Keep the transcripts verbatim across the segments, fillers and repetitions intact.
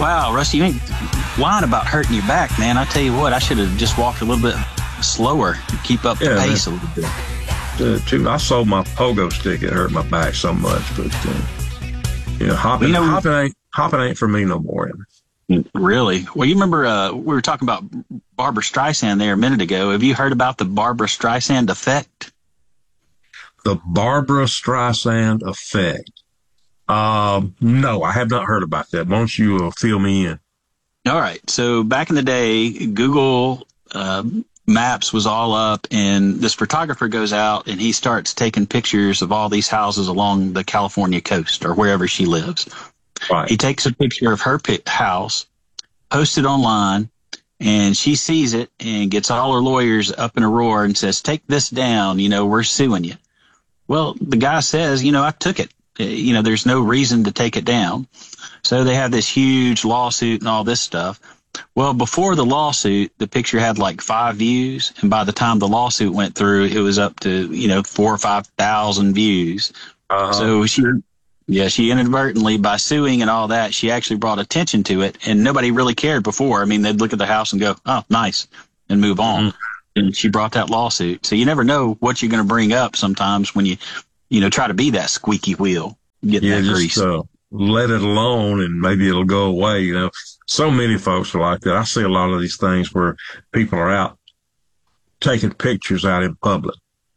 Wow, Rusty, you ain't lying about hurting your back, man. I tell you what, I should have just walked a little bit slower to keep up Yeah, the pace man. a little bit. Uh, too, I sold my pogo stick. It hurt my back so much, but uh, you know, hopping, You know- hopping ain't hopping ain't for me no more. Really? Well, you remember uh, we were talking about Barbara Streisand there a minute ago. Have you heard about the Barbara Streisand effect? The Barbara Streisand effect. Um, no, I have not heard about that. Why don't you uh, fill me in? All right. So back in the day, Google uh, Maps was all up, and this photographer goes out and he starts taking pictures of all these houses along the California coast or wherever she lives. Right. He takes a picture of her pi- house, posts it online, and she sees it and gets all her lawyers up in a roar and says, "Take this down. You know, we're suing you." Well, the guy says, you know, I took it. Uh, You know, there's no reason to take it down. So they have this huge lawsuit and all this stuff. Well, before the lawsuit, the picture had like five views. And by the time the lawsuit went through, it was up to, you know, four or five thousand views. Uh-huh. So she, yeah, she inadvertently, by suing and all that, she actually brought attention to it. And nobody really cared before. I mean, they'd look at the house and go, oh, nice, and move on. Mhm. And she brought that lawsuit. So you never know what you're going to bring up sometimes when you, you know, try to be that squeaky wheel, getting Yeah, that just grease. uh, let it alone and maybe it'll go away. You know, so many folks are like that. I see a lot of these things where people are out taking pictures out in public.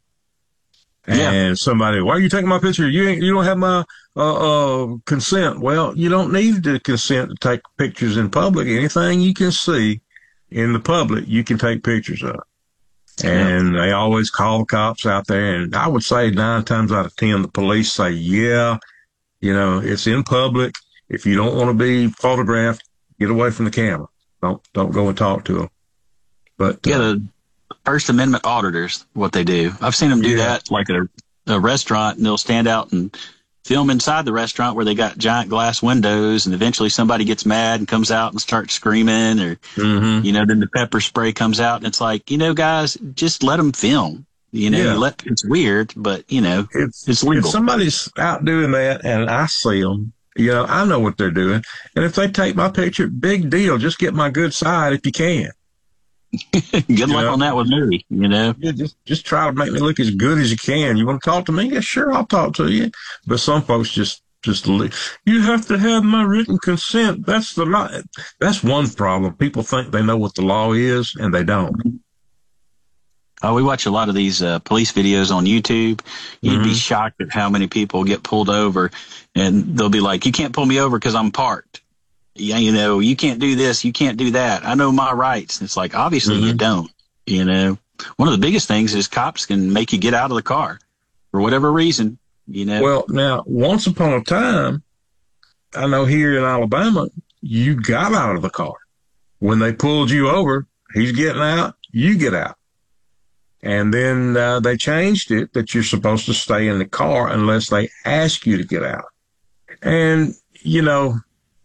And Yeah. somebody, why are you taking my picture? You ain't, you don't have my uh, uh, consent. Well, you don't need the consent to take pictures in public. Anything you can see in the public, you can take pictures of. And they always call the cops out there. And I would say nine times out of ten, the police say, yeah, you know, it's in public. If you don't want to be photographed, get away from the camera. Don't, don't go and talk to them. But, Yeah, uh, the First Amendment auditors, what they do. I've seen them do Yeah. that like at a, a restaurant, and they'll stand out and film inside the restaurant where they got giant glass windows, and eventually somebody gets mad and comes out and starts screaming, or, mhm. you know, then the pepper spray comes out, and it's like, you know, guys, just let them film. You know, Yeah. you let, it's weird, but, you know, It's, it's legal. if somebody's out doing that and I see them, you know, I know what they're doing. And if they take my picture, big deal. Just get my good side if you can. Good luck know? on that with me, you know. Yeah, just just try to make me look as good as you can. You want to talk to me? Yeah, sure, I'll talk to you. But some folks just just li- you have to have my written consent. That's the law. That's one problem. People think they know what the law is, and they don't. Oh, we watch a lot of these uh, police videos on YouTube. You'd be Mhm. shocked at how many people get pulled over, and they'll be like, "You can't pull me over because I'm parked. Yeah, you know, you can't do this, you can't do that. I know my rights." It's like, obviously you Mhm. don't. You know, one of the biggest things is cops can make you get out of the car for whatever reason. You know. Well, now, once upon a time, I know here in Alabama, you got out of the car. When they pulled you over, he's getting out, you get out. And then uh, they changed it that you're supposed to stay in the car unless they ask you to get out. And, you know,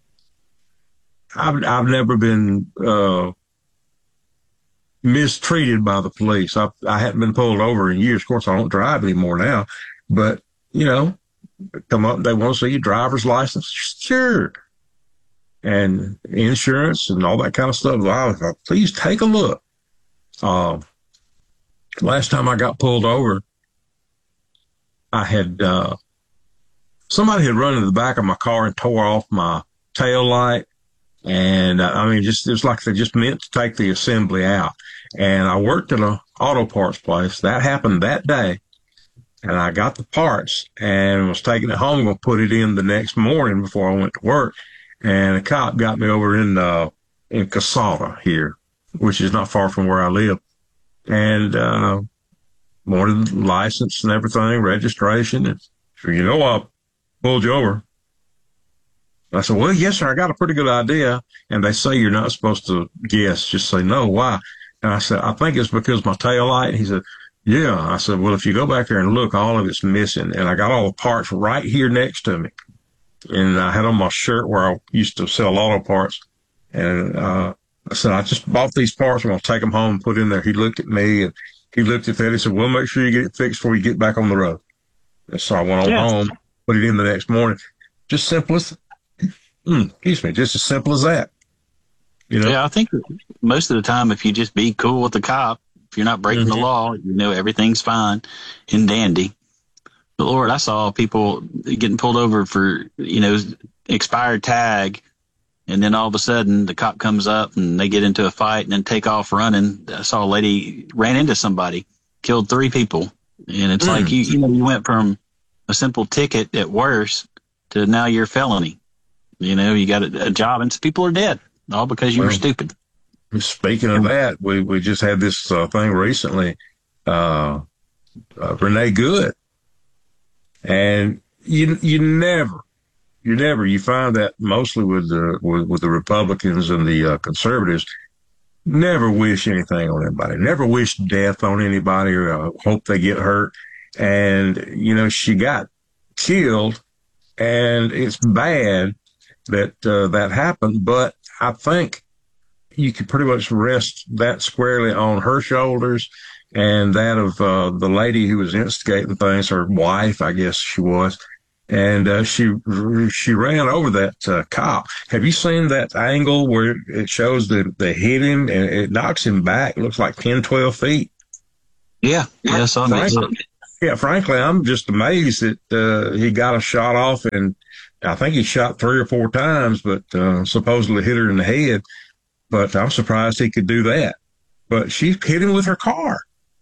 I've, I've never been uh, mistreated by the police. I, I haven't been pulled over in years. Of course, I don't drive anymore now. But, you know, come up, they want to see your driver's license. Sure. And insurance and all that kind of stuff. I was like, please take a look. Uh, last time I got pulled over, I had, uh, somebody had run into the back of my car and tore off my tail light. And uh, I mean, just, it was like they just meant to take the assembly out. And I worked at a auto parts place. That happened that day. And I got the parts and was taking it home, going to put it in the next morning before I went to work. And a cop got me over in, uh, in Casada here, which is not far from where I live. And, uh, wanted the license and everything, registration. And so, you know, I pulled you over. I said, well, yes, sir, I got a pretty good idea. And they say you're not supposed to guess, just say no. Why? And I said, I think it's because my tail light. And he said, yeah. I said, well, if you go back there and look, all of it's missing. And I got all the parts right here next to me. And I had on my shirt where I used to sell auto parts. And, uh, I said, I just bought these parts. I'm going to take them home and put in there. He looked at me and he looked at that. He said, well, make sure you get it fixed before you get back on the road. And so I went on Yeah. home, put it in the next morning. Just simplest. Mm, excuse me, just as simple as that. You know? Yeah, I think most of the time, if you just be cool with the cop, if you're not breaking Mm-hmm. the law, you know, everything's fine and dandy. But Lord, I saw people getting pulled over for, you know, expired tag. And then all of a sudden the cop comes up and they get into a fight and then take off running. I saw a lady ran into somebody, killed three people. And it's mm. like, you, you know, you went from a simple ticket at worst to now you're felony. You know, you got a, a job and people are dead, all because you well, were stupid. Speaking of that, we, we just had this uh, thing recently, uh, uh, Renee Good. And you, you never, you never, you find that mostly with the, with, with the Republicans and the uh, conservatives, never wish anything on anybody, never wish death on anybody or uh, hope they get hurt. And, you know, she got killed, and it's bad that uh, that happened, but I think you could pretty much rest that squarely on her shoulders and that of uh, the lady who was instigating things, her wife, I guess she was. And uh, she she ran over that uh, cop. Have you seen that angle where it shows the, the hit him and it knocks him back? It looks like ten, twelve feet. Yeah. Yeah, I saw that. Yeah, frankly, I'm just amazed that uh, he got a shot off, and I think he shot three or four times, but uh, supposedly hit her in the head. But I'm surprised he could do that. But she hit him with her car.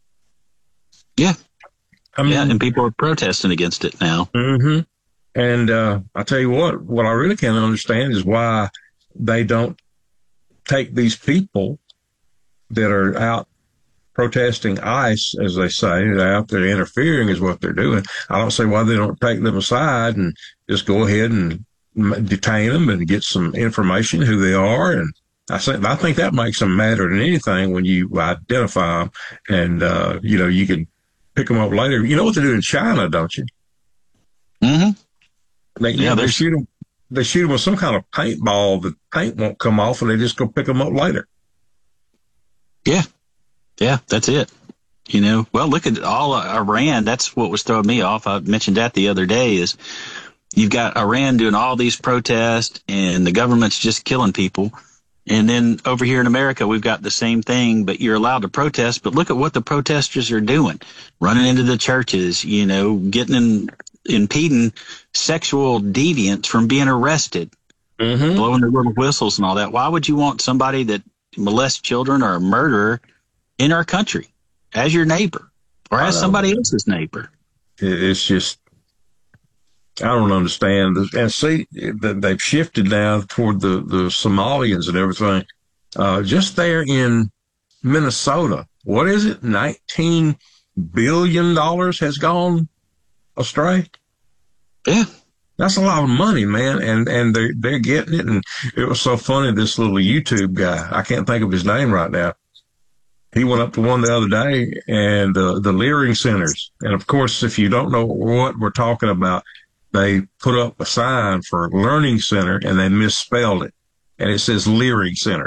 Yeah. I mean, yeah, and people are protesting against it now. Mm-hmm. And uh, I tell you what, what I really can't understand is why they don't take these people that are out protesting ICE, as they say, they're out there interfering is what they're doing. I don't see why they don't take them aside and just go ahead and detain them and get some information who they are. And I think, I think that makes them madder than anything when you identify them and, uh, you know, you can pick them up later. You know what they do in China, don't you? Mm-hmm. They, yeah, they shoot them. They shoot them with some kind of paintball. The paint won't come off, and they just go pick them up later. Yeah, yeah, that's it. You know, well, look at all uh, Iran. That's what was throwing me off. I mentioned that the other day. Is you've got Iran doing all these protests, and the government's just killing people. And then over here in America, we've got the same thing, but you're allowed to protest. But look at what the protesters are doing: running into the churches. You know, getting in. impeding sexual deviants from being arrested, mm-hmm. blowing their little whistles and all that. Why would you want somebody that molests children or a murderer in our country as your neighbor or as somebody else's neighbor? It's just, I don't understand. And see, they've shifted now toward the, the Somalians and everything. Uh, just there in Minnesota, what is it? nineteen billion dollars has gone astray. Yeah. That's a lot of money, man. And, and they're, they're getting it. And it was so funny. This little YouTube guy, I can't think of his name right now. He went up to one the other day and uh, the Leering Centers. And of course, if you don't know what we're talking about, they put up a sign for Learning Center and they misspelled it. And it says Leering Center.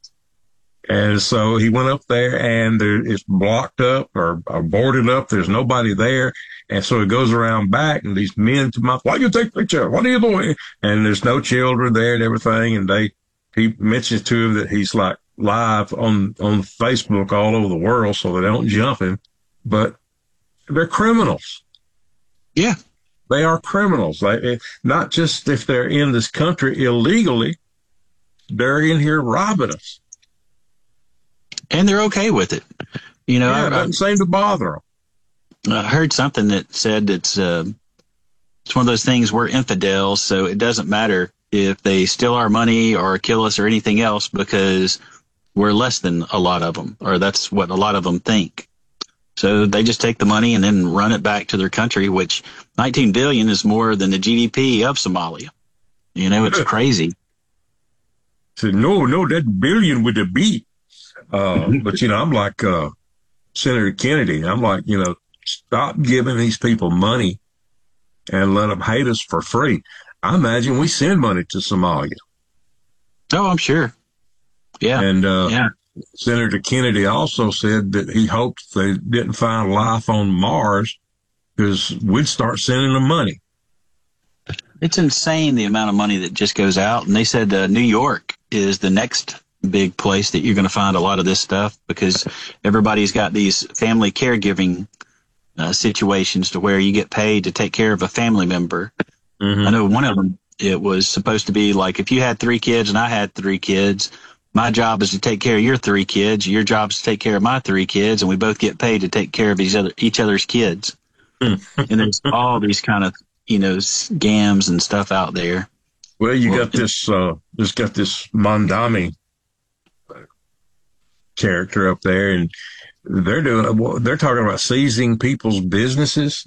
And so he went up there and there, it's blocked up or, or boarded up. There's nobody there. And so he goes around back and these men come up, why do you take picture? What are you doing? And there's no children there and everything. And they, he mentions to him that he's like live on, on Facebook all over the world so they don't jump him. But they're criminals. Yeah. They are criminals. They, not just if they're in this country illegally, they're in here robbing us. And they're okay with it. You know, yeah, it doesn't seem to bother them. I heard something that said it's uh, it's one of those things we're infidels, so it doesn't matter if they steal our money or kill us or anything else because we're less than a lot of them, or that's what a lot of them think. So they just take the money and then run it back to their country, which nineteen billion dollars is more than the G D P of Somalia. You know, it's crazy. So no, no, that billion with a B. Uh, but, you know, I'm like uh, Senator Kennedy. I'm like, you know, stop giving these people money and let them hate us for free. I imagine we send money to Somalia. Oh, I'm sure. Yeah. And uh, yeah. Senator Kennedy also said that he hoped they didn't find life on Mars because we'd start sending them money. It's insane the amount of money that just goes out. And they said uh, New York is the next big place that you're going to find a lot of this stuff because everybody's got these family caregiving uh, situations to where you get paid to take care of a family member. Mm-hmm. I know one of them, it was supposed to be like if you had three kids and I had three kids, my job is to take care of your three kids. Your job is to take care of my three kids, and we both get paid to take care of each other, each other's kids. And there's all these kind of, you know, scams and stuff out there. Well, you well, got this, uh, just got this Mondami character up there, and they're doing, they're talking about seizing people's businesses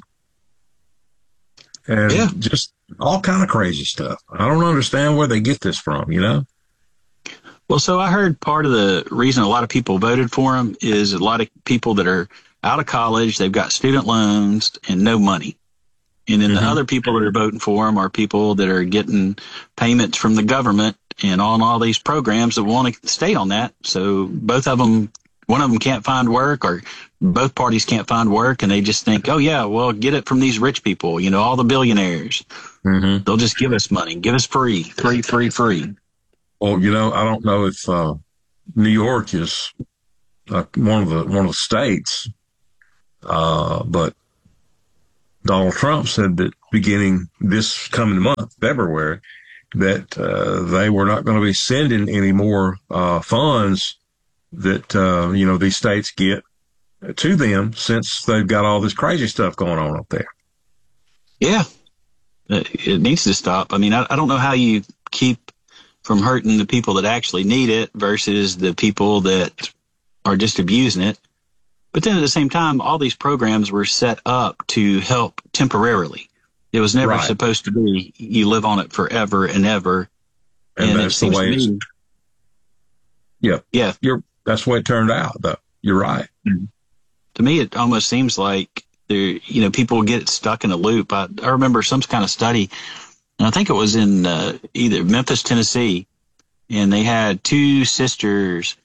and yeah. just all kind of crazy stuff. I don't understand where they get this from, you know? Well, so I heard part of the reason a lot of people voted for him is a lot of people that are out of college, they've got student loans and no money. And then mm-hmm. the other people that are voting for him are people that are getting payments from the government and on all these programs that want to stay on that. So both of them, one of them can't find work, or both parties can't find work, and they just think, oh, yeah, well, get it from these rich people, you know, all the billionaires. Mm-hmm. They'll just give us money, give us free, free, free, free. Well, you know, I don't know if uh, New York is uh, one of the one of the states, uh, but Donald Trump said that beginning this coming month, February, that uh, they were not going to be sending any more uh, funds that, uh, you know, these states get to them since they've got all this crazy stuff going on up there. Yeah, it needs to stop. I mean, I, I don't know how you keep from hurting the people that actually need it versus the people that are just abusing it. But then at the same time, all these programs were set up to help temporarily. It was never right. supposed to be you live on it forever and ever. And, and that's it the way it's, me, yeah. Yeah. You're, that's the way it turned out, though. You're right. Mm-hmm. To me, it almost seems like there, you know, people get stuck in a loop. I, I remember some kind of study, and I think it was in uh, either Memphis, Tennessee, and they had two sisters,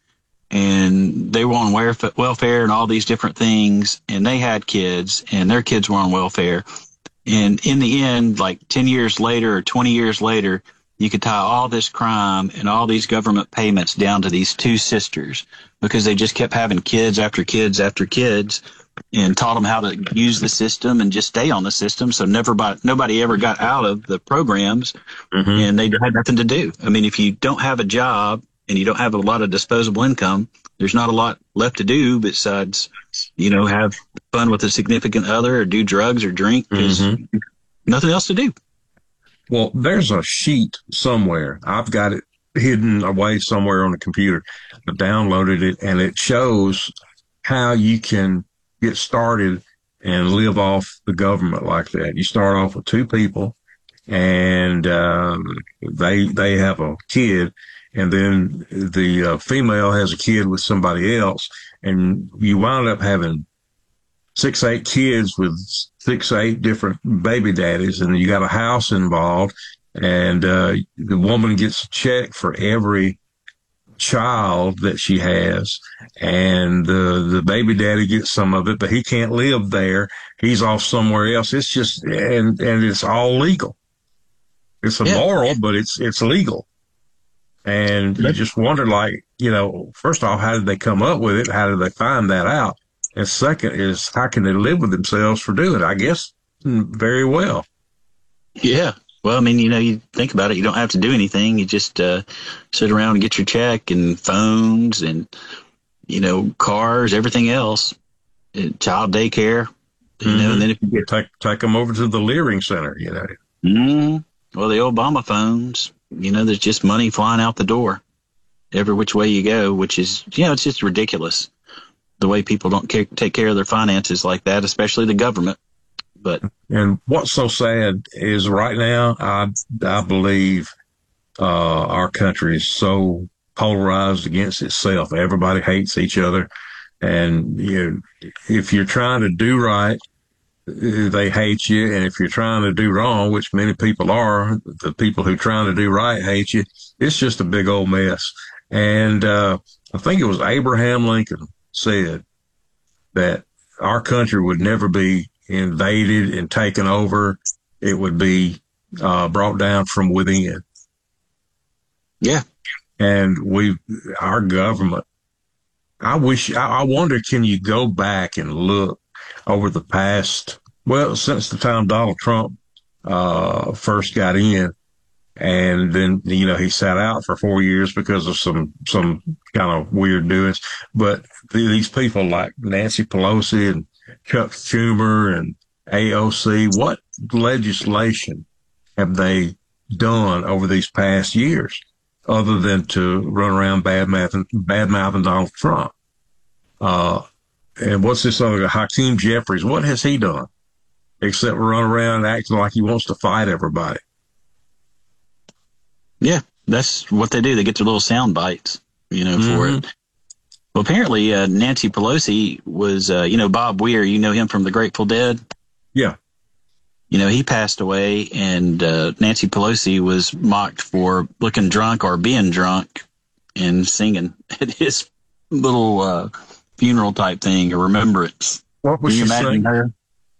and they were on welfare and all these different things, and they had kids, and their kids were on welfare. And in the end, like ten years later or twenty years later, you could tie all this crime and all these government payments down to these two sisters because they just kept having kids after kids after kids and taught them how to use the system and just stay on the system. So never, nobody ever got out of the programs, mm-hmm. and they had nothing to do. I mean, if you don't have a job and you don't have a lot of disposable income, there's not a lot left to do besides, you know, have fun with a significant other or do drugs or drink. There's mm-hmm. nothing else to do. Well, there's a sheet somewhere. I've got it hidden away somewhere on the computer. I downloaded it, and it shows how you can get started and live off the government like that. You start off with two people, and um, they they have a kid, and then the uh, female has a kid with somebody else, and you wind up having six, eight kids with six, eight different baby daddies, and you got a house involved, and uh, the woman gets a check for every child that she has, and uh, the baby daddy gets some of it, but he can't live there. He's off somewhere else. It's just, and, and it's all legal. It's immoral, yeah. but it's, it's legal. And you just wonder, like, you know, first off, how did they come up with it? How did they find that out? And second is, how can they live with themselves for doing it? I guess very well. Yeah. Well, I mean, you know, you think about it, you don't have to do anything. You just uh, sit around and get your check and phones and, you know, cars, everything else, child daycare, you mm-hmm. know, and then if you get... Take, take them over to the Leering Center, you know. Mm-hmm. Well, the Obama phones, you know, there's just money flying out the door every which way you go, which is, you know, it's just ridiculous the way people don't care, take care of their finances like that, especially the government. But and what's so sad is right now, I I believe uh, our country is so polarized against itself. Everybody hates each other, and you know, if you're trying to do right, they hate you, and if you're trying to do wrong, which many people are, the people who are trying to do right hate you. It's just a big old mess. And uh, I think it was Abraham Lincoln said that our country would never be invaded and taken over. It would be uh, brought down from within. Yeah. And we, our government, I wish, I, I wonder, can you go back and look over the past, well, since the time Donald Trump, uh, first got in, and then, you know, he sat out for four years because of some, some kind of weird doings. But these people like Nancy Pelosi and Chuck Schumer and A O C, what legislation have they done over these past years other than to run around bad mouthing, bad mouthing Donald Trump? Uh, and what's this other guy, Hakeem Jeffries? What has he done except run around acting like he wants to fight everybody? Yeah, that's what they do. They get their little sound bites, you know, for Mm-hmm. it. Well, apparently, uh, Nancy Pelosi was, uh, you know, Bob Weir. You know him from the Grateful Dead. Yeah. You know, he passed away, and uh, Nancy Pelosi was mocked for looking drunk or being drunk and singing at his little uh, funeral type thing, a remembrance. What was Can you she imagine saying? her?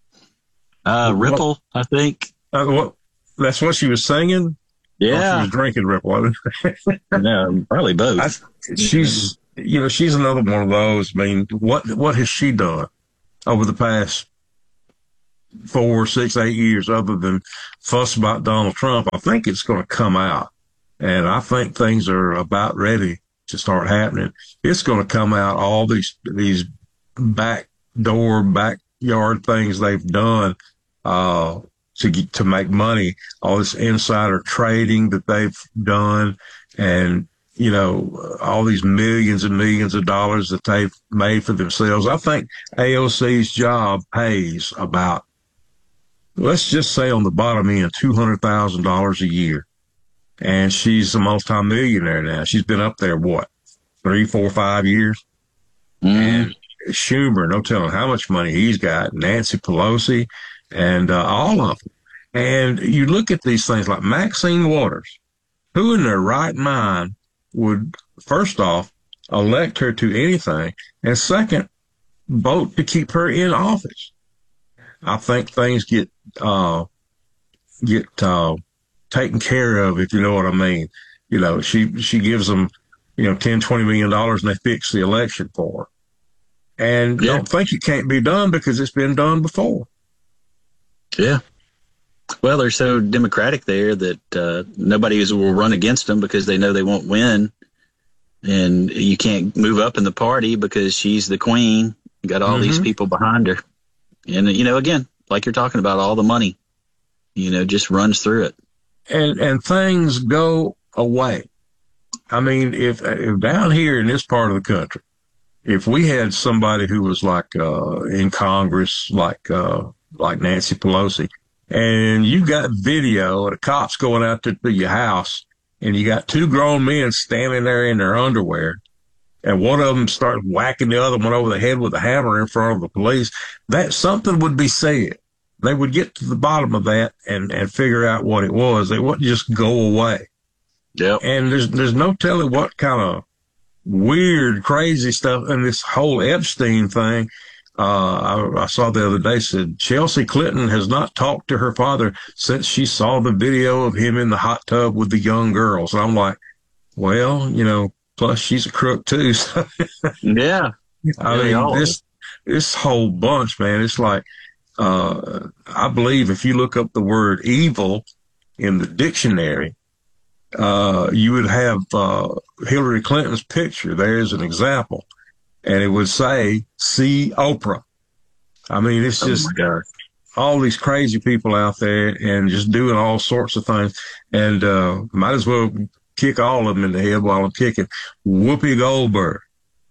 Uh, What- Ripple, I think. Uh, what? That's what she was singing? Or she Yeah, was drinking Ripple. no, probably both. I, she's, you know, she's another one of those. I mean, what, what has she done over the past four, six, eight years other than fuss about Donald Trump? I think it's going to come out, and I think things are about ready to start happening. It's going to come out, all these, these backdoor, backyard things they've done, uh, to get, to make money, all this insider trading that they've done, and, you know, all these millions and millions of dollars that they've made for themselves. I think A O C's job pays about, let's just say on the bottom end, two hundred thousand dollars a year. And she's a multimillionaire now. She's been up there, what, three, four, five years? Mm. And Schumer, no telling how much money he's got, Nancy Pelosi, and uh, all of them. And you look at these things like Maxine Waters, who in their right mind would, first off, elect her to anything, and second, vote to keep her in office. I think things get uh, get uh, taken care of, if you know what I mean. You know, she she gives them, you know, ten, twenty million dollars, and they fix the election for her. And Yeah. don't think it can't be done because it's been done before. Yeah. Well, they're so democratic there that uh, nobody is, will run against them because they know they won't win. And you can't move up in the party because she's the queen. You got all Mm-hmm. these people behind her. And, you know, again, like you're talking about, all the money, you know, just runs through it. And and things go away. I mean, if, if down here in this part of the country, if we had somebody who was like uh, in Congress, like uh, like Nancy Pelosi, and you got video of the cops going out to, to your house, and you got two grown men standing there in their underwear, and one of them starts whacking the other one over the head with a hammer in front of the police, that something would be said. They would get to the bottom of that and, and figure out what it was. They wouldn't just go away. Yep. And there's there's no telling what kind of weird, crazy stuff. And this whole Epstein thing, uh, I, I saw the other day, said Chelsea Clinton has not talked to her father since she saw the video of him in the hot tub with the young girls. And I'm like, well, you know, plus she's a crook too. So, Yeah. I They all mean, are. this, this whole bunch, man, it's like, uh, I believe if you look up the word evil in the dictionary, uh, you would have, uh, Hillary Clinton's picture there as an example, and it would say, see Oprah. I mean, it's just Oh my God. all these crazy people out there and just doing all sorts of things. And, uh, might as well kick all of them in the head while I'm kicking. Whoopi Goldberg.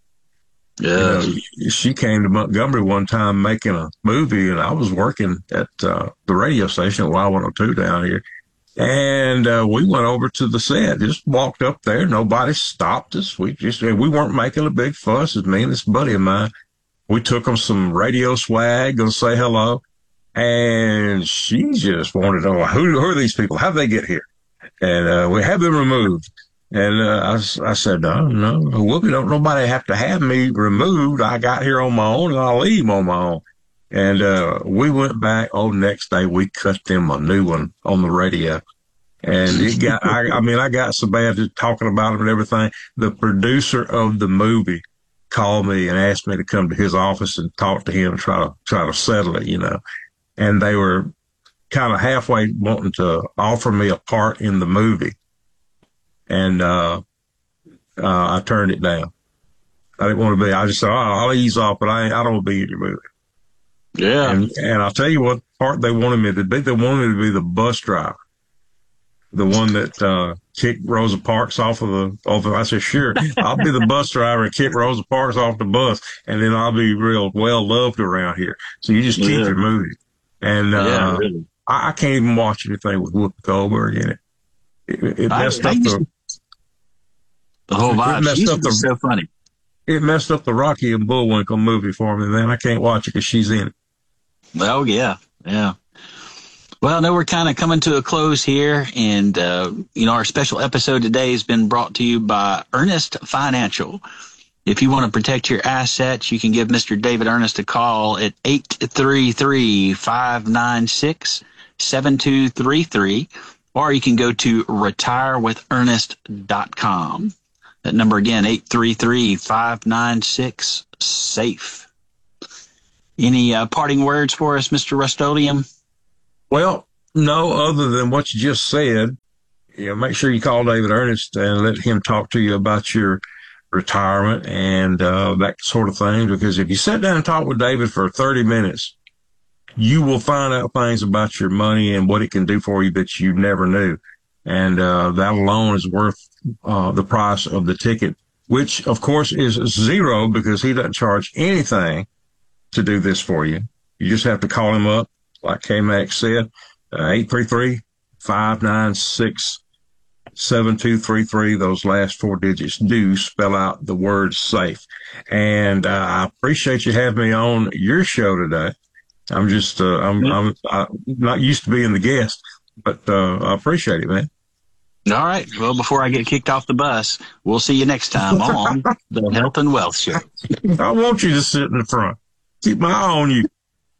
Yeah. You know, she came to Montgomery one time making a movie, and I was working at uh, the radio station at Y one oh two down here. And uh, we went over to the set, just walked up there. Nobody stopped us. We just, we weren't making a big fuss. It's me and this buddy of mine. We took them some radio swag, go say hello. And she just wanted to know, who, who are these people? How did they get here? And uh, we have them removed. And uh, I, I said, no, no, Whoopi, don't nobody have to have me removed. I got here on my own, and I'll leave on my own. And uh, we went back. Oh, next day we cut them a new one on the radio. And it got, I, I mean, I got so bad just talking about them and everything. The producer of the movie called me and asked me to come to his office and talk to him and try to, try to settle it, you know. And they were kind of halfway wanting to offer me a part in the movie. And, uh, uh, I turned it down. I didn't want to be, I just said, oh, I'll ease off, but I ain't, I don't want to be in your movie. Yeah. And, and I'll tell you what part they wanted me to be. They wanted me to be the bus driver. The one that, uh, kicked Rosa Parks off of the, off of, I said, sure, I'll be the bus driver and kick Rosa Parks off the bus. And then I'll be real well loved around here. So you just keep Yeah. your movie. And, uh, Yeah, really. I, I can't even watch anything with Whoopi Goldberg in it. It, it messed I, I up used the, The whole It vibe. messed She's up the- so funny. it messed up the Rocky and Bullwinkle movie for me, man. I can't watch it because she's in it. Oh, yeah. Yeah. Well, no, we're kind of coming to a close here. And, uh, you know, our special episode today has been brought to you by Earnest Financial. If you want to protect your assets, you can give Mister David Earnest a call at eight three three, five nine six, seven two three three, or you can go to retire with earnest dot com. That number again, eight three three, five nine six, SAFE. Any uh, parting words for us, Mister Rust-Oleum? Well, no, other than what you just said, you know, make sure you call David Earnest and let him talk to you about your retirement and uh, that sort of thing. Because if you sit down and talk with David for thirty minutes, you will find out things about your money and what it can do for you that you never knew. And uh, that alone is worth uh, the price of the ticket, which, of course, is zero because he doesn't charge anything to do this for you. You just have to call him up, like K-Max said, uh, eight three three, five nine six, seven two three three. Those last four digits do spell out the word SAFE. And uh, I appreciate you having me on your show today. I'm just, uh, I'm, I'm, I'm not used to being the guest, but uh, I appreciate it, man. All right. Well, before I get kicked off the bus, we'll see you next time on the Health and Wealth Show. I want you to sit in the front. Keep my eye on you.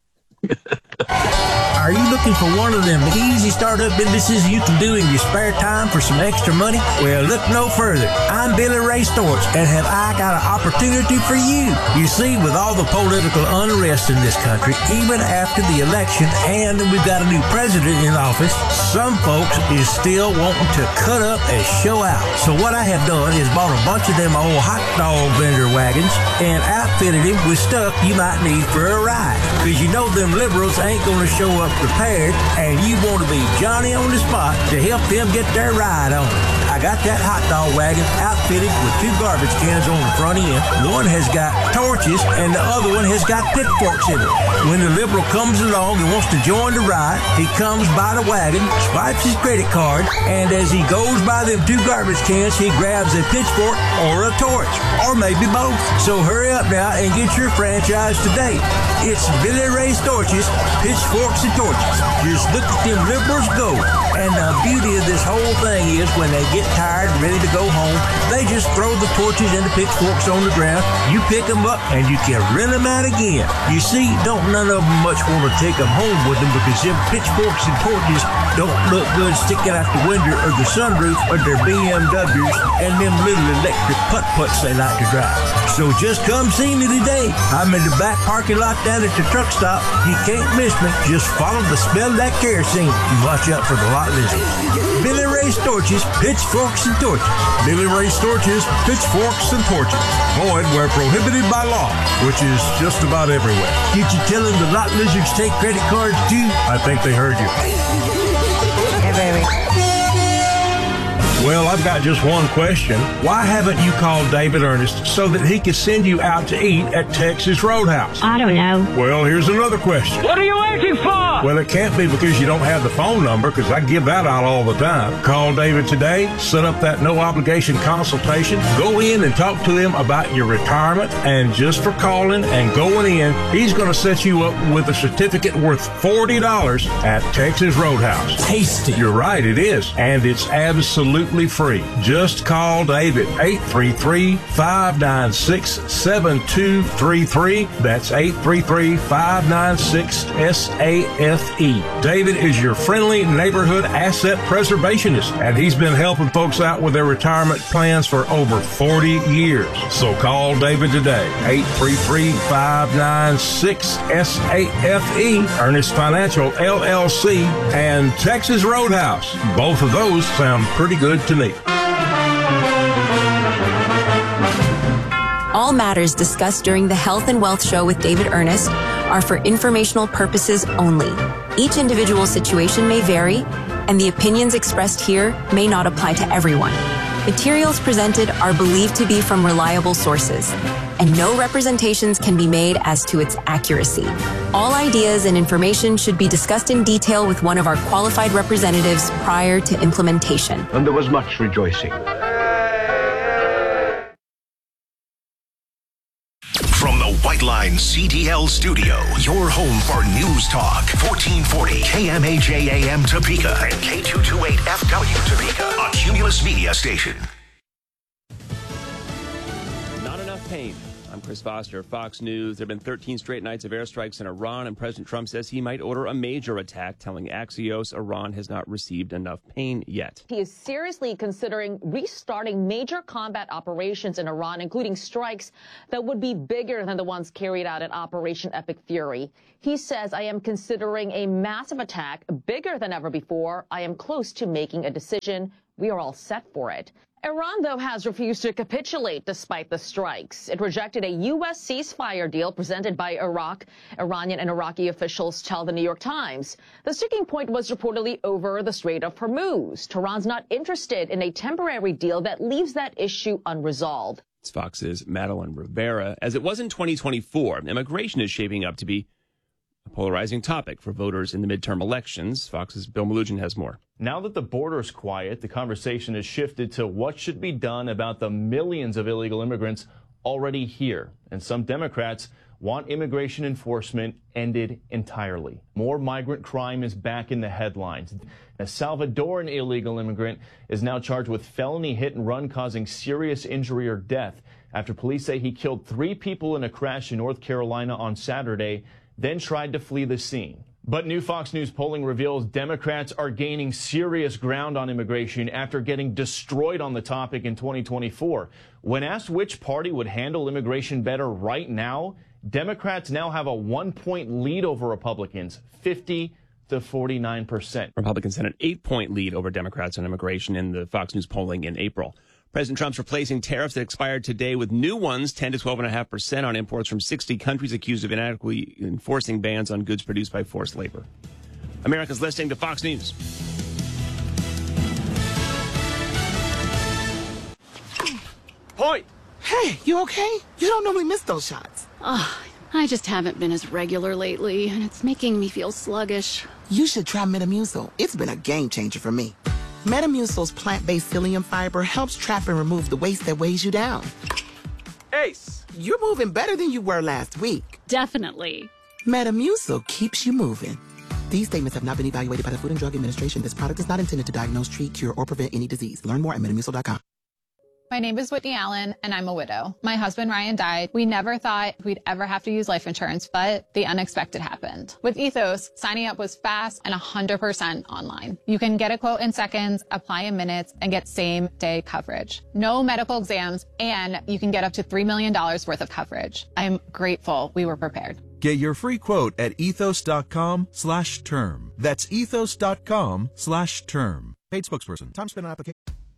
Are you looking for one of them easy startup businesses you can do in your spare time for some extra money? Well, look no further. I'm Billy Ray Storch, and have I got an opportunity for you? You see, with all the political unrest in this country, even after the election, and we've got a new president in office, some folks is still wanting to cut up and show out. So what I have done is bought a bunch of them old hot dog vendor wagons and outfitted him with stuff you might need for a ride. Because you know them liberals ain't going to show up prepared, and you want to be Johnny on the spot to help them get their ride on. I got that hot dog wagon outfitted with two garbage cans on the front end. One has got torches, and the other one has got pitchforks in it. When the liberal comes along and wants to join the ride, he comes by the wagon, swipes his credit card, and as he goes by them two garbage cans, he grabs a pitchfork or a torch, or maybe both. So hurry up now and get your franchise today. It's Billy Ray Storch's Pitchforks and Torches. Just look at them liberals go. And the beauty of this whole thing is when they get tired and ready to go home, they just throw the torches and the pitchforks on the ground. You pick them up and you can rent them out again. You see, don't none of them much want to take them home with them because them pitchforks and torches don't look good sticking out the window or the sunroof of their B M Ws and them little electric putt-putts they like to drive. So just come see me today. I'm in the back parking lot down at the truck stop. You can't miss me. Just follow the smell of that kerosene and watch out for the lot lizard. Billy Ray Storch's Pitchforks and Torches. Billy Ray Storch's Pitchforks and Torches. Void where prohibited by law, which is just about everywhere. Did you tell them the lot lizards take credit cards too? I think they heard you. Hey, baby. Well, I've got just one question. Why haven't you called David Earnest so that he could send you out to eat at Texas Roadhouse? I don't know. Well, here's another question. What are you waiting for? Well, it can't be because you don't have the phone number, because I give that out all the time. Call David today, set up that no-obligation consultation, go in and talk to him about your retirement, and just for calling and going in, he's going to set you up with a certificate worth forty dollars at Texas Roadhouse. Tasty. You're right, it is. And it's absolutely absolutely free. Just call David, eight three three, five nine six, seven two three three. That's eight three three, five nine six, S A F E. David is your friendly neighborhood asset preservationist, and he's been helping folks out with their retirement plans for over forty years. So call David today, eight three three, five nine six, S A F E, Ernest Financial, L L C, and Texas Roadhouse. Both of those sound pretty good to me. All matters discussed during the Health and Wealth Show with David Ernest are for informational purposes only. Each individual situation may vary, and the opinions expressed here may not apply to everyone. Materials presented are believed to be from reliable sources, and no representations can be made as to its accuracy. All ideas and information should be discussed in detail with one of our qualified representatives prior to implementation. And there was much rejoicing. From the White Line C D L studio, your home for News Talk, fourteen forty K M A J A M Topeka and K two twenty-eight F W Topeka, a Cumulus Media station. Not enough pain. I'm Chris Foster, Fox News. There have been thirteen straight nights of airstrikes in Iran, and President Trump says he might order a major attack, telling Axios Iran has not received enough pain yet. He is seriously considering restarting major combat operations in Iran, including strikes that would be bigger than the ones carried out at Operation Epic Fury. He says, I am considering a massive attack bigger than ever before. I am close to making a decision. We are all set for it. Iran, though, has refused to capitulate despite the strikes. It rejected a U S ceasefire deal presented by Iraq. Iranian and Iraqi officials tell the New York Times. The sticking point was reportedly over the Strait of Hormuz. Tehran's not interested in a temporary deal that leaves that issue unresolved. It's Fox's Madeline Rivera. As it was in twenty twenty-four, immigration is shaping up to be a polarizing topic for voters in the midterm elections. Fox's Bill Malugin has more. Now that the border's quiet, the conversation has shifted to what should be done about the millions of illegal immigrants already here. And some Democrats want immigration enforcement ended entirely. More migrant crime is back in the headlines. A Salvadoran illegal immigrant is now charged with felony hit and run causing serious injury or death after police say he killed three people in a crash in North Carolina on Saturday, then tried to flee the scene. But new Fox News polling reveals Democrats are gaining serious ground on immigration after getting destroyed on the topic in twenty twenty-four. When asked which party would handle immigration better right now, Democrats now have a one-point lead over Republicans, fifty to forty-nine percent. Republicans had an eight-point lead over Democrats on immigration in the Fox News polling in April. President Trump's replacing tariffs that expired today with new ones, ten to twelve point five percent on imports from sixty countries accused of inadequately enforcing bans on goods produced by forced labor. America's listening to Fox News. Point! Hey, you okay? You don't normally miss those shots. Oh, I just haven't been as regular lately, and it's making me feel sluggish. You should try Metamucil. It's been a game changer for me. Metamucil's plant-based psyllium fiber helps trap and remove the waste that weighs you down. Ace, you're moving better than you were last week. Definitely. Metamucil keeps you moving. These statements have not been evaluated by the Food and Drug Administration. This product is not intended to diagnose, treat, cure, or prevent any disease. Learn more at metamucil dot com. My name is Whitney Allen, and I'm a widow. My husband, Ryan, died. We never thought we'd ever have to use life insurance, but the unexpected happened. With Ethos, signing up was fast and one hundred percent online. You can get a quote in seconds, apply in minutes, and get same-day coverage. No medical exams, and you can get up to three million dollars worth of coverage. I'm grateful we were prepared. Get your free quote at ethos dot com slash term. That's ethos dot com slash term. Paid spokesperson. Time spent on application.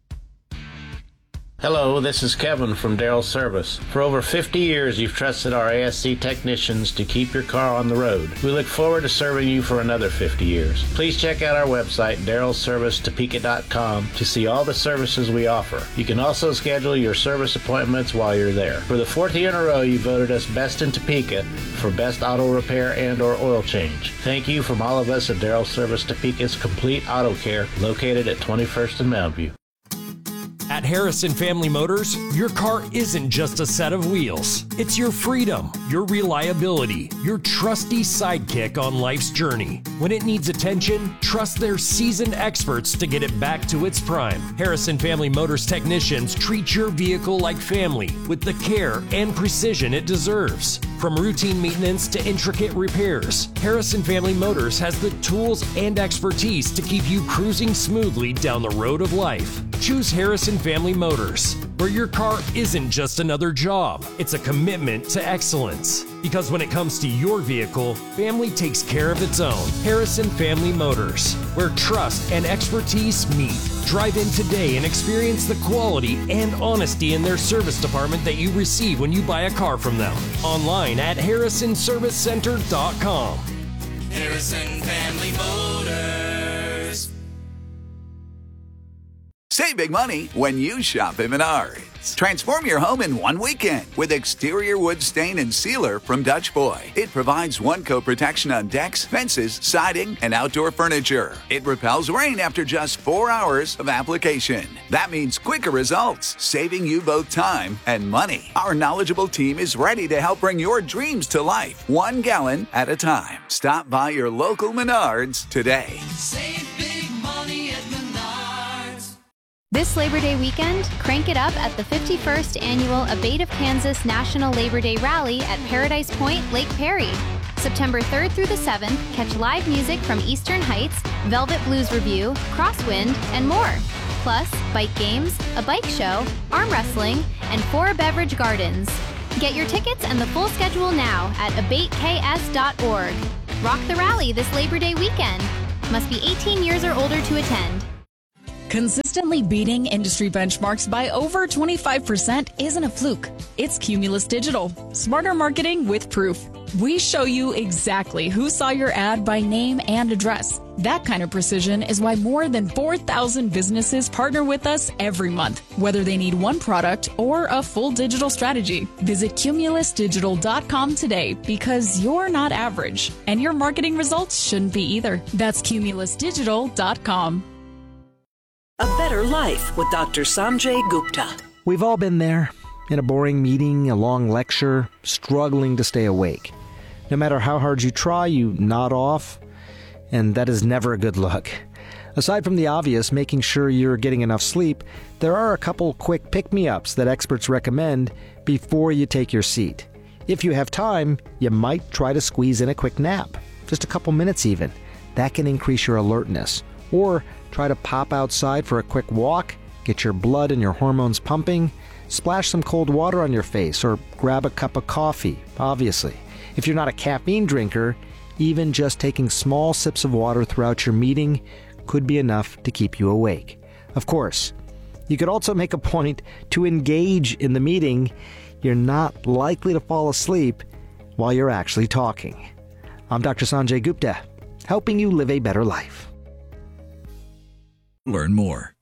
Hello, this is Kevin from Darrell Service. For over fifty years, you've trusted our A S C technicians to keep your car on the road. We look forward to serving you for another fifty years. Please check out our website, darrell service topeka dot com, to see all the services we offer. You can also schedule your service appointments while you're there. For the fourth year in a row, you voted us Best in Topeka for Best Auto Repair and or Oil Change. Thank you from all of us at Darrell Service Topeka's Complete Auto Care, located at twenty-first and Mountview. At Harrison Family Motors, your car isn't just a set of wheels. It's your freedom, your reliability, your trusty sidekick on life's journey. When it needs attention, trust their seasoned experts to get it back to its prime. Harrison Family Motors technicians treat your vehicle like family with the care and precision it deserves. From routine maintenance to intricate repairs, Harrison Family Motors has the tools and expertise to keep you cruising smoothly down the road of life. Choose Harrison Family Motors, where your car isn't just another job, it's a commitment to excellence. Because when it comes to your vehicle, family takes care of its own. Harrison Family Motors, where trust and expertise meet. Drive in today and experience the quality and honesty in their service department that you receive when you buy a car from them. Online at harrison service center dot com. Harrison Family Motors. Save big money when you shop at Menards. Transform your home in one weekend with exterior wood stain and sealer from Dutch Boy. It provides one-coat protection on decks, fences, siding, and outdoor furniture. It repels rain after just four hours of application. That means quicker results, saving you both time and money. Our knowledgeable team is ready to help bring your dreams to life, one gallon at a time. Stop by your local Menards today. Save big money at Menards. This Labor Day weekend, crank it up at the fifty-first Annual Abate of Kansas National Labor Day Rally at Paradise Point, Lake Perry. September third through the seventh, catch live music from Eastern Heights, Velvet Blues Review, Crosswind, and more. Plus, bike games, a bike show, arm wrestling, and four beverage gardens. Get your tickets and the full schedule now at abate k s dot org. Rock the rally this Labor Day weekend. Must be eighteen years or older to attend. Consistently beating industry benchmarks by over twenty-five percent isn't a fluke. It's Cumulus Digital. Smarter marketing with proof. We show you exactly who saw your ad by name and address. That kind of precision is why more than four thousand businesses partner with us every month, whether they need one product or a full digital strategy. Visit cumulus digital dot com today because you're not average, and your marketing results shouldn't be either. That's cumulus digital dot com. A Better Life with Doctor Sanjay Gupta. We've all been there, in a boring meeting, a long lecture, struggling to stay awake. No matter how hard you try, you nod off, and that is never a good look. Aside from the obvious, making sure you're getting enough sleep, there are a couple quick pick-me-ups that experts recommend before you take your seat. If you have time, you might try to squeeze in a quick nap, just a couple minutes even. That can increase your alertness. Or try to pop outside for a quick walk, get your blood and your hormones pumping, splash some cold water on your face, or grab a cup of coffee, obviously. If you're not a caffeine drinker, even just taking small sips of water throughout your meeting could be enough to keep you awake. Of course, you could also make a point to engage in the meeting. You're not likely to fall asleep while you're actually talking. I'm Doctor Sanjay Gupta, helping you live a better life. Learn more